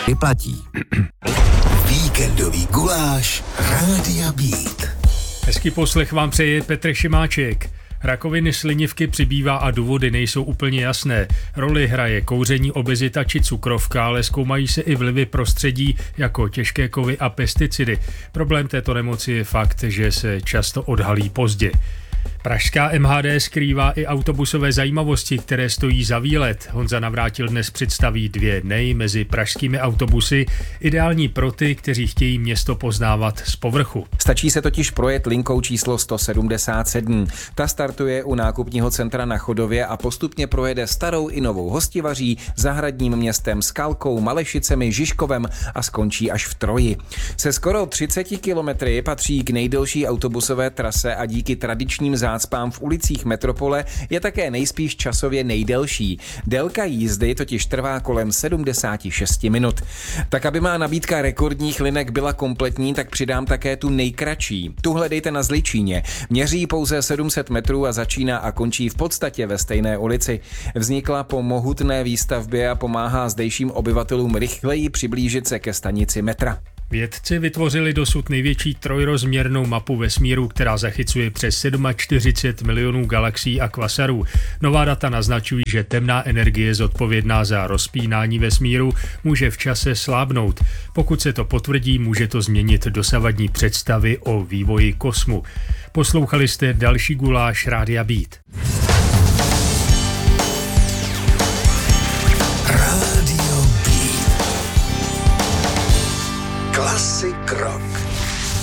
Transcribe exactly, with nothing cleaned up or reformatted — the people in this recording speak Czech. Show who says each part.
Speaker 1: vyplatí. Víkendový guláš Rádia Beat.
Speaker 2: Hezký poslech vám přeje Petr Šimáček. Rakoviny slinivky přibývá a důvody nejsou úplně jasné. Roli hraje kouření, obezita či cukrovka, ale zkoumají se i vlivy prostředí jako těžké kovy a pesticidy. Problém této nemoci je fakt, že se často odhalí pozdě. Pražská M H D skrývá i autobusové zajímavosti, které stojí za výlet. Honza Navrátil dnes představí dvě nej mezi pražskými autobusy, ideální pro ty, kteří chtějí město poznávat z povrchu.
Speaker 3: Stačí se totiž projet linkou číslo sto sedmdesát sedm. Ta startuje u nákupního centra na Chodově a postupně projede starou i novou Hostivaří, zahradním městem Skalkou, Malešicemi, Žižkovem a skončí až v Troji. Se skoro třiceti kilometry patří k nejdelší autobusové trase a díky tradičním zácpám v ulicích metropole je také nejspíš časově nejdelší. Délka jízdy totiž trvá kolem sedmdesát šest minut. Tak aby má nabídka rekordních linek byla kompletní, tak přidám také tu nejkratší. Tu hledejte na Zličíně. Měří pouze sedm set metrů a začíná a končí v podstatě ve stejné ulici. Vznikla po mohutné výstavbě a pomáhá zdejším obyvatelům rychleji přiblížit se ke stanici metra.
Speaker 2: Vědci vytvořili dosud největší trojrozměrnou mapu vesmíru, která zachycuje přes čtyřicet sedm milionů galaxií a kvasarů. Nová data naznačují, že temná energie zodpovědná za rozpínání vesmíru může v čase slábnout. Pokud se to potvrdí, může to změnit dosavadní představy o vývoji kosmu. Poslouchali jste další guláš Rádia Beat.